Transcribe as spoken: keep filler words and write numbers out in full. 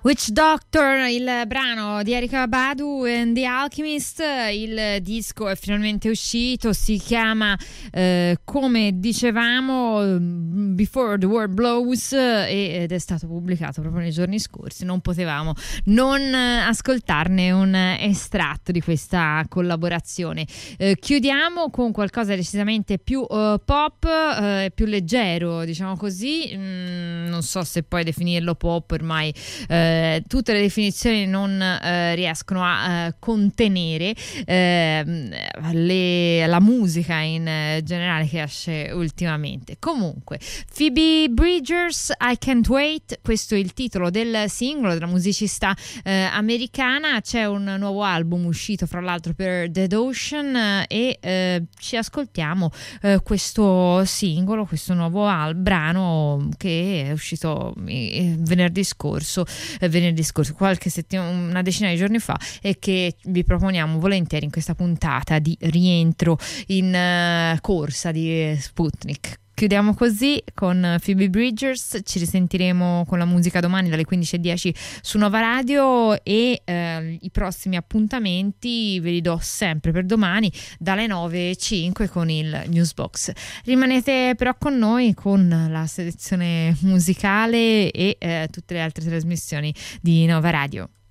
Witch Doctor, il brano di Erykah Badu and The Alchemist. Il disco è finalmente uscito, si chiama eh, come dicevamo Before the World Blows ed è stato pubblicato proprio nei giorni scorsi. Non potevamo non ascoltarne un estratto di questa collaborazione. Eh, chiudiamo con qualcosa decisamente più uh, pop, uh, più leggero, diciamo così. Mm, non so se poi definirlo pop, ormai eh, tutte le definizioni non eh, riescono a eh, contenere eh, le, la musica in eh, generale che esce ultimamente. Comunque, Phoebe Bridgers, I Can't Wait, questo è il titolo del singolo della musicista eh, americana. C'è un nuovo album uscito fra l'altro per Dead Ocean e eh, ci ascoltiamo eh, questo singolo, questo nuovo al- brano che è uscito eh, venerdì scorso venerdì scorso, qualche settimana, una decina di giorni fa, e che vi proponiamo volentieri in questa puntata di rientro in uh, corsa di Sputnik. Chiudiamo così con Phoebe Bridgers, ci risentiremo con la musica domani dalle quindici e dieci su Nova Radio e eh, i prossimi appuntamenti ve li do sempre per domani dalle nove e cinque con il Newsbox. Rimanete però con noi con la selezione musicale e eh, tutte le altre trasmissioni di Nova Radio.